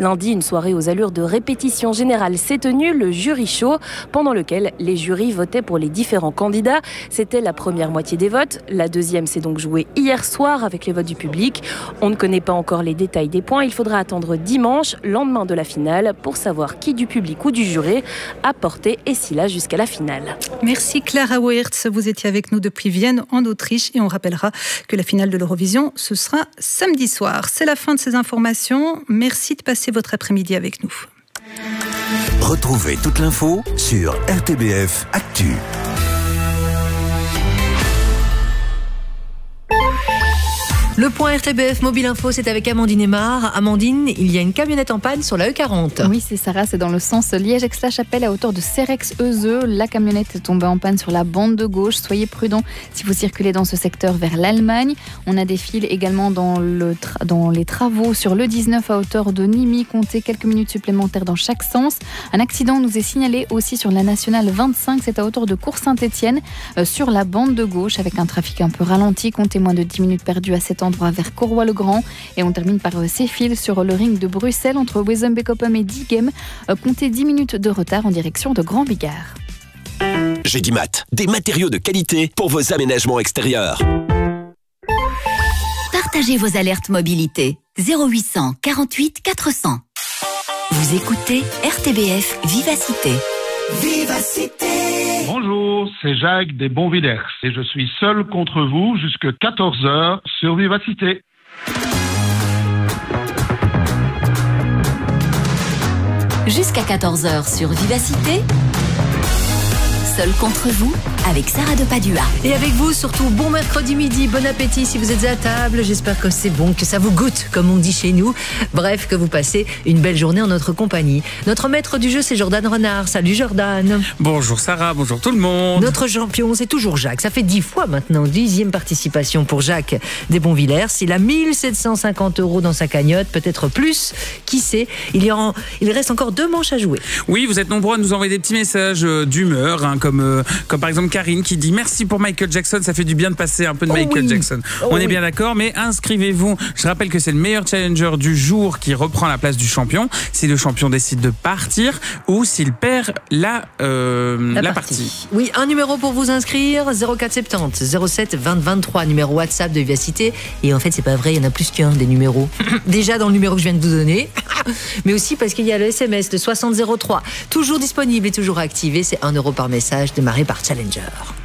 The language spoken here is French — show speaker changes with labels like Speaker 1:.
Speaker 1: Lundi, une soirée aux allures de répétition générale s'est tenue, le jury show, pendant lequel les jurys votaient pour les différents candidats. C'était la première moitié des votes. La deuxième s'est donc jouée hier soir avec les votes du public. On ne connaît pas encore les détails des points. Il faudra attendre dimanche, lendemain de la finale, pour savoir qui du public ou du jury a porté Esila jusqu'à la finale.
Speaker 2: Merci Clara Weerts, vous étiez avec nous depuis Vienne en Autriche et on rappellera que la finale de l'Eurovision ce sera samedi soir. C'est la fin de ces informations. Merci de passer votre après-midi avec nous.
Speaker 3: Retrouvez toute l'info sur RTBF Actu.
Speaker 4: Le point RTBF Mobile Info, c'est avec Amandine Aymar. Amandine, il y a une camionnette en panne sur la E40.
Speaker 5: Oui, c'est Sarah, c'est dans le sens Liège-Aix-la-Chapelle à hauteur de Cerex-Euzeux. La camionnette est tombée en panne sur la bande de gauche. Soyez prudents si vous circulez dans ce secteur vers l'Allemagne. On a des fils également dans les travaux sur le 19 à hauteur de Nîmes. Comptez quelques minutes supplémentaires dans chaque sens. Un accident nous est signalé aussi sur la nationale 25. C'est à hauteur de Cours-Saint-Étienne sur la bande de gauche avec un trafic un peu ralenti. Comptez moins de 10 minutes perdues à cet endroit vers Corroy-le-Grand. Et on termine par ces fils sur le ring de Bruxelles entre Wezenbeek-Oppem et Diegem. Comptez 10 minutes de retard en direction de Grand Bigard.
Speaker 3: Gédimat, des matériaux de qualité pour vos aménagements extérieurs.
Speaker 6: Partagez vos alertes mobilité. 0800 48 400. Vous écoutez RTBF Vivacité.
Speaker 7: Vivacité. Bonjour, c'est Jacques des Bonvillers et je suis seul contre vous jusqu'à 14h sur Vivacité.
Speaker 6: Jusqu'à 14h sur Vivacité. Seul contre vous, avec Sarah de Padua.
Speaker 4: Et avec vous, surtout, bon mercredi midi, bon appétit si vous êtes à table. J'espère que c'est bon, que ça vous goûte, comme on dit chez nous. Bref, que vous passez une belle journée en notre compagnie. Notre maître du jeu, c'est Jordan Renard. Salut Jordan.
Speaker 8: Bonjour Sarah, bonjour tout le monde.
Speaker 4: Notre champion, c'est toujours Jacques. Ça fait 10 fois maintenant, 10e participation pour Jacques des Bonvillers. Il a 1750 € dans sa cagnotte, peut-être plus. Qui sait, il reste encore 2 manches à jouer.
Speaker 8: Oui, vous êtes nombreux à nous envoyer des petits messages d'humeur, hein, comme par exemple Karine qui dit merci pour Michael Jackson, ça fait du bien de passer un peu de Michael Jackson. On est bien d'accord, mais inscrivez-vous. Je rappelle que c'est le meilleur challenger du jour qui reprend la place du champion. Si le champion décide de partir ou s'il perd la partie.
Speaker 4: Oui, un numéro pour vous inscrire, 0470 07 20 23, numéro WhatsApp de Vivacité. Et en fait, c'est pas vrai, il y en a plus qu'un des numéros. Déjà dans le numéro que je viens de vous donner, mais aussi parce qu'il y a le SMS, le 6003, toujours disponible et toujours activé. C'est 1 € par message, démarré par Challenger.